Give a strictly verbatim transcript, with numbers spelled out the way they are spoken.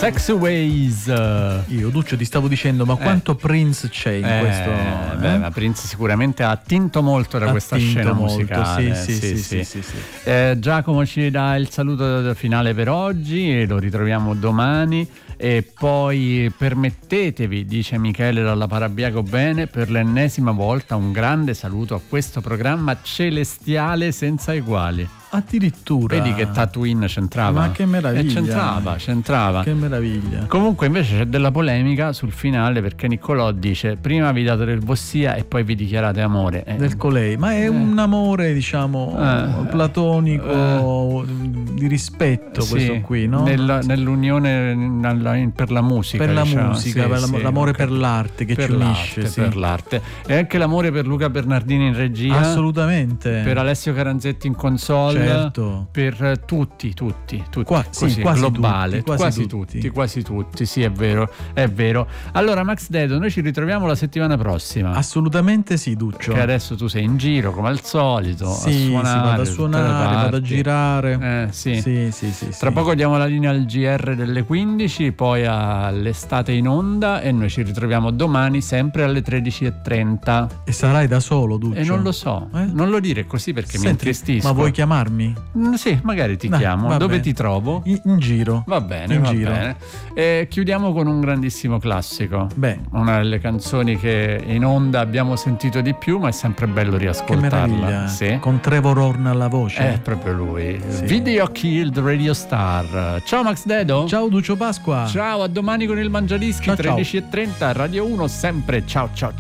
Sexy Ways. Io, Duccio, ti stavo dicendo, ma quanto eh. Prince c'è in eh, questo? Eh? Beh, ma Prince sicuramente ha attinto molto da ha questa scena molto, musicale. Sì, sì, sì. sì, sì, sì, sì. Eh, Giacomo ci dà il saluto finale per oggi e lo ritroviamo domani. E poi permettetevi, dice Michele dalla Parabiago Bene, per l'ennesima volta un grande saluto a questo programma celestiale senza eguali. Addirittura. Vedi che Tatooine c'entrava? Ma che meraviglia. E c'entrava, c'entrava. Che meraviglia. Comunque invece c'è della polemica sul finale, perché Niccolò dice: prima vi date del vossia e poi vi dichiarate amore. Eh. Del colei. Ma è eh. un amore, diciamo, eh. platonico, eh. di rispetto, sì, questo qui, no? Nella, nell'unione nella, per la musica. Per la diciamo. musica, sì, per sì, l'amore okay. per l'arte che per ci unisce. L'arte, sì. Per l'arte. E anche l'amore per Luca Bernardini in regia. Assolutamente. Per Alessio Caranzetti in console. Certo. Per tutti, tutti, tutti. Qua, così, sì, quasi globale. Tutti, quasi, quasi tutti. tutti, quasi tutti. Sì, è vero, è vero. Allora, Max Dedo, noi ci ritroviamo la settimana prossima. Assolutamente sì, Duccio. Che adesso tu sei in giro come al solito. Sì, a suonare, sì, vado a suonare, vado a girare. Eh, sì. Sì, sì, sì, Tra sì. poco diamo la linea al G R delle quindici, poi all'estate in onda, e noi ci ritroviamo domani sempre alle tredici e trenta. E sarai da solo, Duccio? E non lo so, eh? non lo dire così perché Senti, mi intristisco. Ma vuoi chiamarmi? Mm, sì, magari ti Dai, chiamo. Dove bene. ti trovo? In, in giro. Va bene, in va giro. bene. E chiudiamo con un grandissimo classico. Beh. Una delle canzoni che in onda abbiamo sentito di più, ma è sempre bello riascoltarla. Che meraviglia. Sì. Con Trevor Horn alla voce. È proprio lui. Sì. Video Killed Radio Star. Ciao Max Dedo. Ciao Duccio Pasqua. Ciao, a domani con il Mangiadischi, Ciao, tredici e trenta, Radio uno sempre. Ciao ciao.